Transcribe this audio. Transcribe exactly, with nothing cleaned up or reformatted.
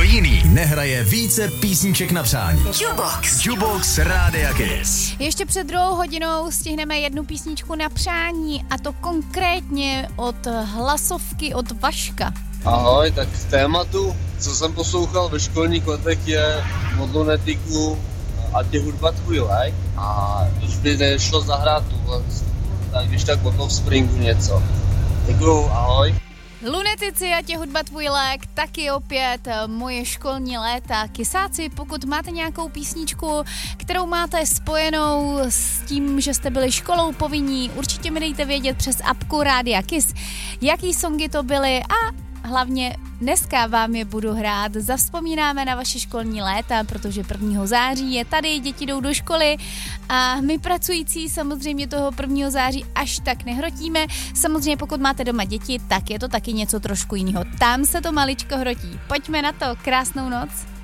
jiný nehraje více písniček na přání. Jukebox. Jukebox Rádia Kiss. Ještě před druhou hodinou stihneme jednu písničku na přání, a to konkrétně od hlasovky od Vaška. Ahoj, tak k tématu, co jsem poslouchal ve školních letech, je od Lunetiku A tě hudba tvůj lék. A když by nešlo zahrát tuhle, tak když tak od toho Springu něco. Děkuju, ahoj. Lunetici a tě hudba tvůj lék, taky opět moje školní léta. Kysáci, pokud máte nějakou písničku, kterou máte spojenou s tím, že jste byli školou povinní, určitě mi dejte vědět přes apku Rádia Kiss, jaký songy to byly, a hlavně dneska vám je budu hrát. Zavzpomínáme na vaše školní léta, protože prvního září je tady, děti jdou do školy a my pracující samozřejmě toho prvního září až tak nehrotíme. Samozřejmě pokud máte doma děti, tak je to taky něco trošku jiného. Tam se to maličko hrotí. Pojďme na to, krásnou noc.